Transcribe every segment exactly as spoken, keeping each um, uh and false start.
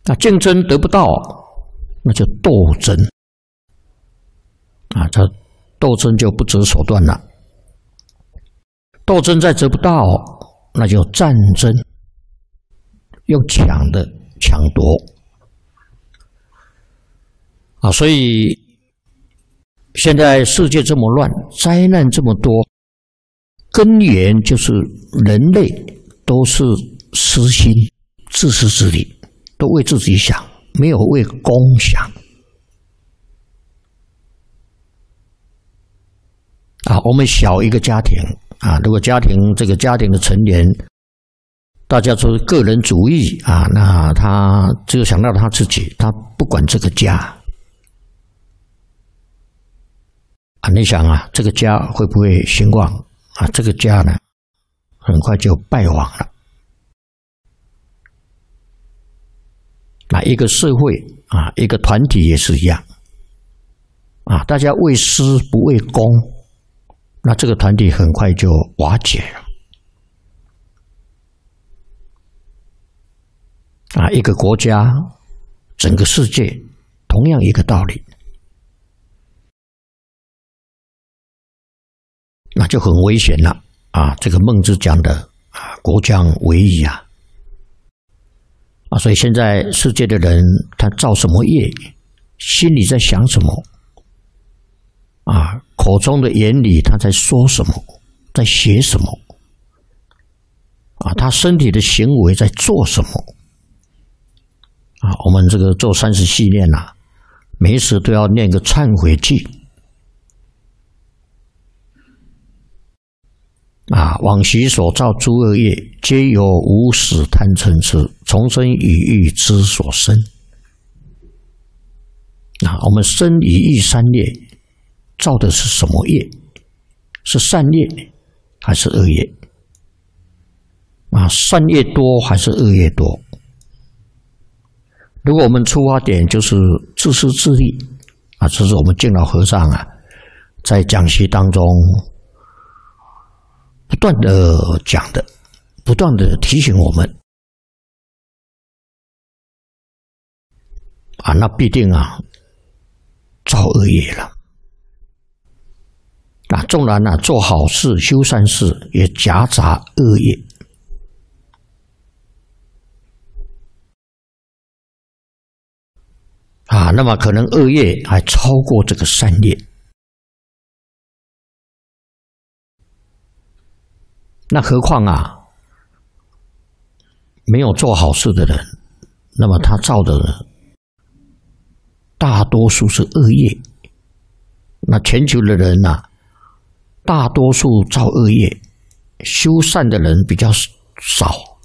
那竞争得不到，那就斗争啊，这斗争就不择手段了。斗争再得不到，那就战争，用抢的抢夺啊！所以现在世界这么乱，灾难这么多，根源就是人类都是私心、自私自利，都为自己想，没有为公想啊！我们小一个家庭啊，如果家庭这个家庭的成员，大家都是个人主义啊，那他只有想到他自己，他不管这个家啊。你想啊，这个家会不会兴旺啊？这个家呢，很快就败亡了。那一个社会啊，一个团体也是一样啊，大家为私不为公，那这个团体很快就瓦解了。啊，一个国家，整个世界，同样一个道理，那就很危险了啊！这个孟子讲的啊，国将危矣啊！啊，所以现在世界的人，他造什么业，心里在想什么，啊，口中的言语他在说什么，在写什么，啊，他身体的行为在做什么。啊，我们这个做三十系念呐，每时都要念个忏悔记。啊，往昔所造诸恶业，皆由无始贪嗔痴，从生与欲之所生。啊，我们生与欲三业，造的是什么业？是善业还是恶业？啊，善业多还是恶业多？如果我们出发点就是自私自利啊，这是我们敬老和尚啊在讲习当中不断的讲的，不断的提醒我们啊，那必定啊造恶业了。啊，纵然啊做好事修善事，也夹杂恶业。啊，那么可能恶业还超过这个善业，那何况啊，没有做好事的人，那么他造的大多数是恶业。那全球的人啊，大多数造恶业，修善的人比较少。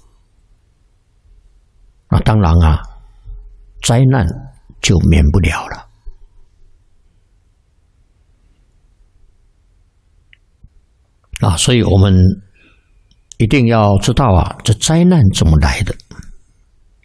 那当然啊，灾难就免不了了。啊，所以我们一定要知道啊，这灾难怎么来的。